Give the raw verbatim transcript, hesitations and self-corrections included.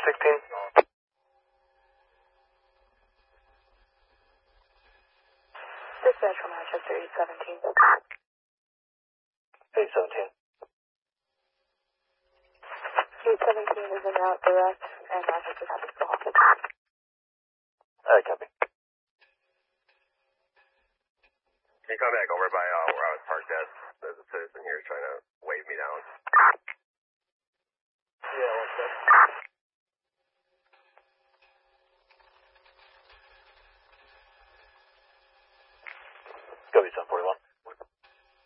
sixteen. Dispatch from Rochester, eight seventeen. eight seventeen. eight seventeen is in route direct, and Rochester has to go off. Alright, copy. Can you come back over by uh, where I was parked at? There's a citizen here trying to wave me down. Yeah, one sec.